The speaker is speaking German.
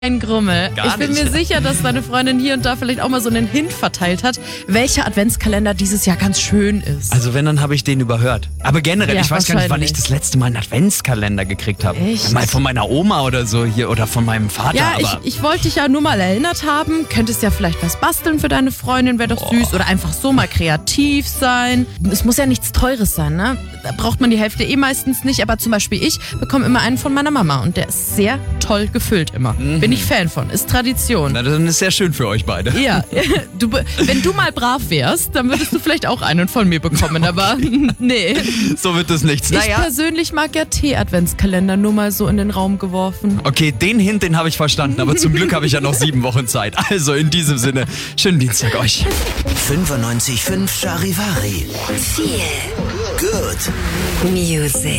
Ein Grummel. Gar Ich bin nicht. mir sicher, dass deine Freundin hier und da vielleicht auch mal so einen Hint verteilt hat, welcher Adventskalender dieses Jahr ganz schön ist. Also wenn, dann habe ich den überhört. Aber generell, Ja, ich weiß gar nicht, wann wahrscheinlich. ich das letzte Mal einen Adventskalender gekriegt habe. Echt? Mal von meiner Oma oder so hier oder von meinem Vater. Ja, aber ich wollte dich ja nur mal erinnert haben. Könntest ja vielleicht was basteln für deine Freundin, wäre doch süß. Oder einfach so mal kreativ sein. Es muss ja nichts Teures sein, ne? Da braucht man die Hälfte meistens nicht. Aber zum Beispiel ich bekomme immer einen von meiner Mama. Und der ist sehr toll gefüllt immer. Bin ich Fan von. Ist Tradition. Na, dann ist sehr schön für euch beide. Ja, wenn du mal brav wärst, dann würdest du vielleicht auch einen von mir bekommen. Aber nee. So wird das nichts. Ich Naja. persönlich mag ja Tee-Adventskalender, nur mal so in den Raum geworfen. Okay, den Hint, den habe ich verstanden, aber zum Glück habe ich ja noch 7 Wochen Zeit. Also in diesem Sinne, schönen Dienstag euch. 95.5 Charivari. Viel Good. Music.